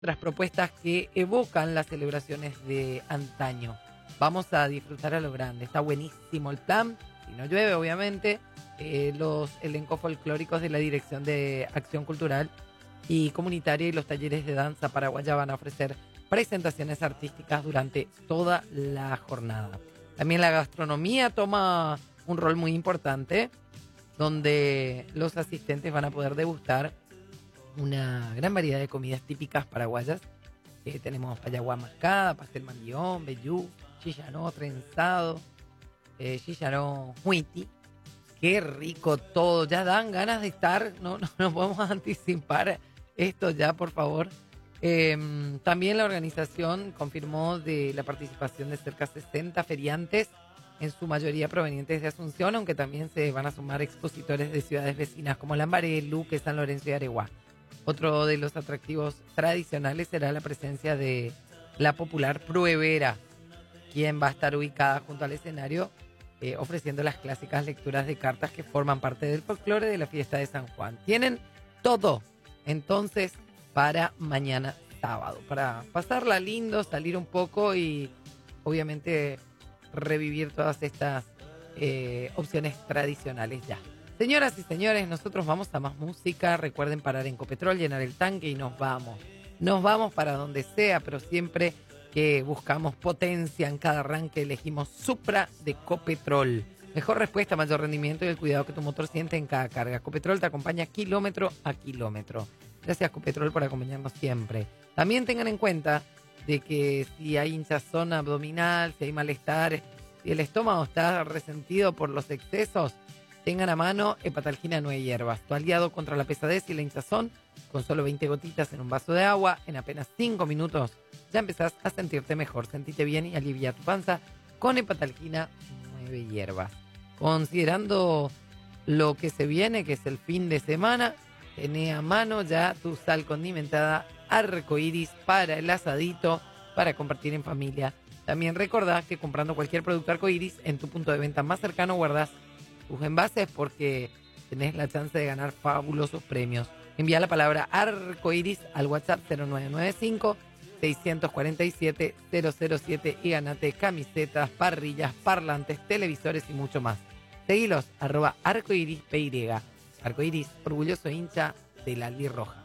otras propuestas que evocan las celebraciones de antaño. Vamos a disfrutar a lo grande. Está buenísimo el plan. Si no llueve, obviamente, los elencos folclóricos de la Dirección de Acción Cultural y Comunitaria y los talleres de danza paraguaya van a ofrecer presentaciones artísticas durante toda la jornada. También la gastronomía toma un rol muy importante, donde los asistentes van a poder degustar una gran variedad de comidas típicas paraguayas. Tenemos payaguá mascada, pastel mandillón, vellú, chicharrón trenzado, chicharrón huiti. Qué rico todo, ya dan ganas de estar, no podemos anticipar esto ya, por favor. También la organización confirmó de la participación de cerca de 60 feriantes, en su mayoría provenientes de Asunción, aunque también se van a sumar expositores de ciudades vecinas como Lambaré, Luque, San Lorenzo y Areguá. Otro de los atractivos tradicionales será la presencia de la popular pruebera, quien va a estar ubicada junto al escenario, ofreciendo las clásicas lecturas de cartas que forman parte del folclore de la fiesta de San Juan. Tienen todo, entonces, para mañana sábado, para pasarla lindo, salir un poco y obviamente revivir todas estas opciones tradicionales ya. Señoras y señores, nosotros vamos a más música. Recuerden parar en Copetrol, llenar el tanque y nos vamos. Nos vamos para donde sea, pero siempre que buscamos potencia en cada arranque, elegimos Supra de Copetrol. Mejor respuesta, mayor rendimiento y el cuidado que tu motor siente en cada carga. Copetrol te acompaña kilómetro a kilómetro. Gracias, Copetrol, por acompañarnos siempre. También tengan en cuenta de que si hay hinchazón abdominal, si hay malestar, si el estómago está resentido por los excesos, tengan a mano Hepatalgina 9 hierbas, tu aliado contra la pesadez y la hinchazón. Con solo 20 gotitas en un vaso de agua, en apenas 5 minutos, ya empezás a sentirte mejor. Sentite bien y alivia tu panza con Hepatalgina 9 hierbas. Considerando lo que se viene, que es el fin de semana, tené a mano ya tu sal condimentada Arcoiris para el asadito, para compartir en familia. También recordá que comprando cualquier producto Arcoiris en tu punto de venta más cercano guardás tus envases porque tenés la chance de ganar fabulosos premios. Envía la palabra Arcoiris al WhatsApp 0995 647 007 y ganate camisetas, parrillas, parlantes, televisores y mucho más. Seguilos, @arcoirispy. Arcoiris, orgulloso hincha de la albirroja.